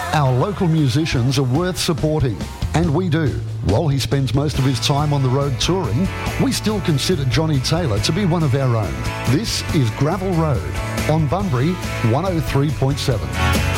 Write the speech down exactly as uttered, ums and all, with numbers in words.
Our local musicians are worth supporting, and we do. While he spends most of his time on the road touring, we still consider Johnny Taylor to be one of our own. This is Gravel Road on Bunbury one oh three point seven.